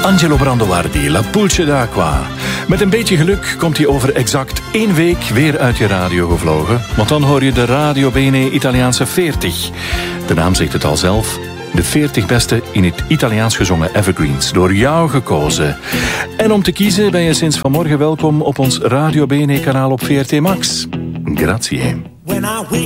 Angelo Brandoardi, La Pulce d'Acqua. Met een beetje geluk komt hij over exact 1 week weer uit je radio gevlogen. Want dan hoor je de Radio Bene Italiaanse 40. De naam zegt het al zelf. De 40 beste in het Italiaans gezongen evergreens. Door jou gekozen. En om te kiezen ben je sinds vanmorgen welkom op ons Radio Bene kanaal op VRT Max. Grazie. When I wake